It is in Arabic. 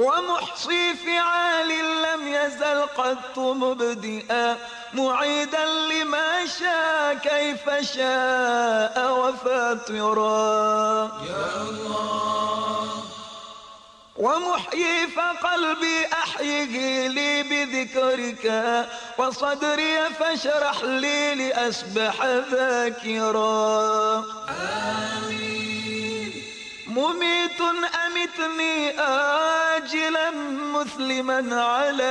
ومحصي فعال لم يزل قط مبدئا معيدا لما شاء كيف شاء وفاطرا يا الله. ومحيي فقلبي أحيه لي بذكرك وصدري فاشرح لي لأسبح ذاكرا آمين. مميت أمتني آجلا مسلما على